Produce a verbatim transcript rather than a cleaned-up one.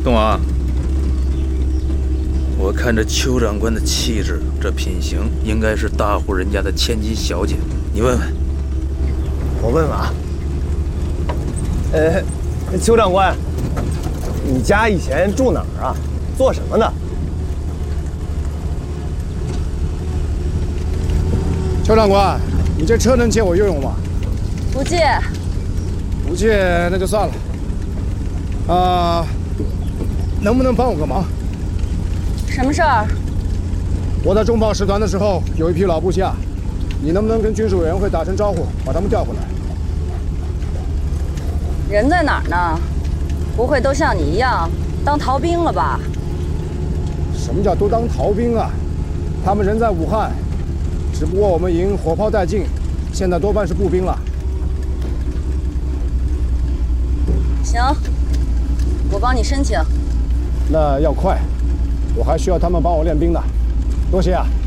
东王，我看这邱长官的气质，这品行，应该是大户人家的千金小姐。你问问。 我问问啊。呃，邱长官，你家以前住哪儿啊？做什么的？ 邱长官，你这车能借我用用吗？ 不借。 不借那就算了。啊、呃，能不能帮我个忙？ 什么事儿？ 我在中炮师团的时候有一批老部下，你能不能跟军事委员会打声招呼，把他们调回来？ 人在哪儿呢？不会都像你一样当逃兵了吧？ 什么叫都当逃兵啊？他们人在武汉，只不过我们营火炮带劲，现在多半是步兵了。 行，我帮你申请。 那要快，我还需要他们帮我练兵呢。多谢啊。